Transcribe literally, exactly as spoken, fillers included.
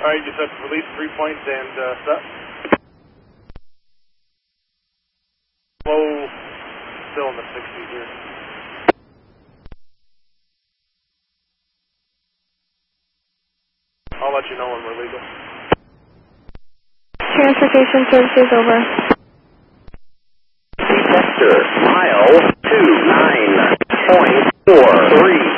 Alright, you said release three points and uh, set. Low, still in the sixties here. I'll let you know when we're legal. Transportation services over. Sector, mile two nine point four three.